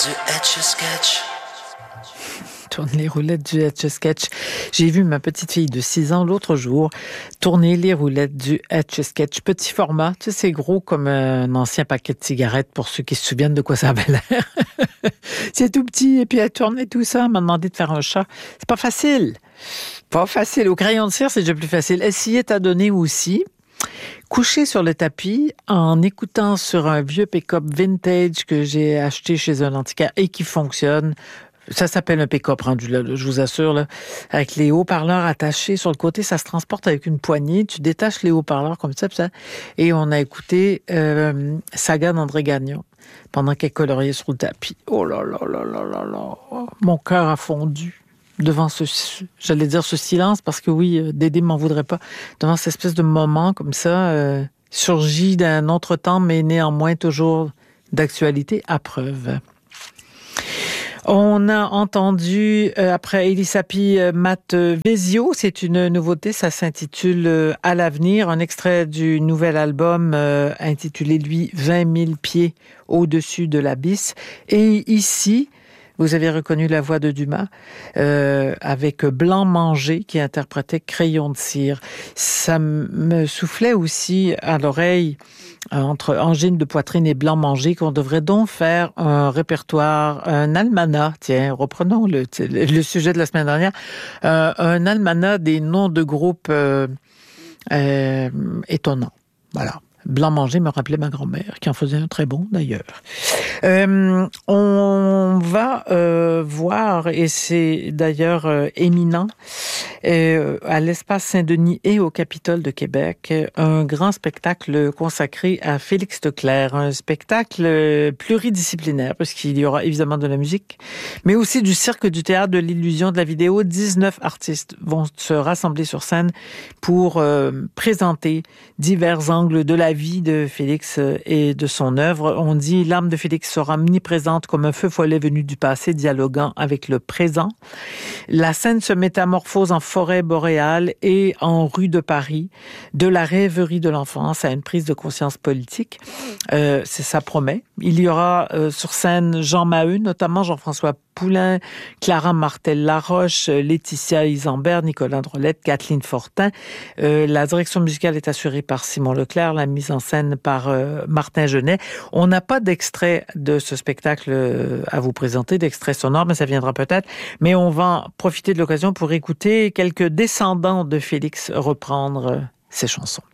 du Etch-a-Sketch. Tourne les roulettes du Etch-a-Sketch. J'ai vu ma petite fille de 6 ans l'autre jour tourner les roulettes du Etch-a-Sketch. Petit format, tu sais, c'est gros comme un ancien paquet de cigarettes pour ceux qui se souviennent de quoi ça avait l'air. C'est tout petit et puis elle tournait tout ça. Elle m'a demandé de faire un chat. C'est pas facile. Pas facile. Au crayon de cire, c'est déjà plus facile. Essayer est à donner aussi. Couché sur le tapis, en écoutant sur un vieux pick-up vintage que j'ai acheté chez un antiquaire et qui fonctionne. Ça s'appelle un pick-up rendu là, je vous assure, là, avec les haut-parleurs attachés sur le côté. Ça se transporte avec une poignée. Tu détaches les haut-parleurs comme ça. Et on a écouté Saga d'André Gagnon pendant qu'elle coloriait sur le tapis. Oh là là là là là là. Mon cœur a fondu devant ce silence, parce que oui, Dédé m'en voudrait pas, devant cette espèce de moment comme ça, surgit d'un autre temps, mais néanmoins toujours d'actualité à preuve. On a entendu, après Elisapie, Matt Vezio, c'est une nouveauté, ça s'intitule « À l'avenir », un extrait du nouvel album intitulé, lui, « 20 000 pieds au-dessus de l'abysse ». Et ici, vous avez reconnu la voix de Dumas, avec Blanc Manger qui interprétait Crayon de cire. Ça me soufflait aussi à l'oreille, entre angine de poitrine et Blanc Manger, qu'on devrait donc faire un répertoire, un almanach, tiens, reprenons le sujet de la semaine dernière, un almanach des noms de groupes étonnants. Voilà. Blanc Manger me rappelait ma grand-mère, qui en faisait un très bon d'ailleurs. On va voir, et c'est d'ailleurs éminent, à l'Espace Saint-Denis et au Capitole de Québec, un grand spectacle consacré à Félix Leclerc, un spectacle pluridisciplinaire, parce qu'il y aura évidemment de la musique, mais aussi du cirque, du théâtre, de l'illusion, de la vidéo. 19 artistes vont se rassembler sur scène pour présenter divers angles de la vie de Félix et de son œuvre. On dit l'âme de Félix sera omniprésente comme un feu follet venu du passé, dialoguant avec le présent. La scène se métamorphose en forêt boréale et en rue de Paris, de la rêverie de l'enfance à une prise de conscience politique. C'est ça promet. Il y aura sur scène Jean Maheu, notamment Jean-François Poulain, Clara Martel-Laroche, Laetitia Isambert, Nicolas Drolette, Kathleen Fortin. La direction musicale est assurée par Simon Leclerc, la mise en scène par Martin Genet. On n'a pas d'extrait de ce spectacle à vous présenter, d'extrait sonore, mais ça viendra peut-être. Mais on va profiter de l'occasion pour écouter quelques descendants de Félix reprendre ses chansons.